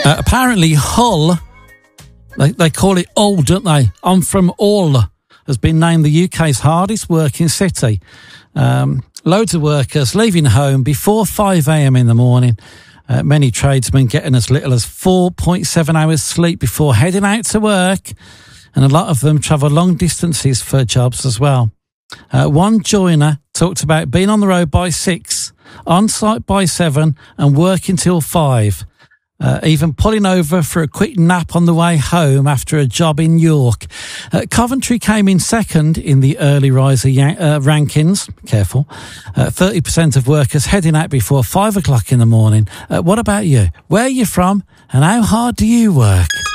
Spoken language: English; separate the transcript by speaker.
Speaker 1: Apparently Hull, they call it Hull, don't they? I'm from Hull, has been named the UK's hardest working city. Loads of workers leaving home before 5 a.m. in the morning. Many tradesmen getting as little as 4.7 hours sleep before heading out to work. And a lot of them travel long distances for jobs as well. One joiner talked about being on the road by 6, on site by 7 and working till 5. Even pulling over for a quick nap on the way home after a job in York. Coventry came in second in the early riser rankings. Careful. 30% of workers heading out before 5 o'clock in the morning. What about you? Where are you from and how hard do you work?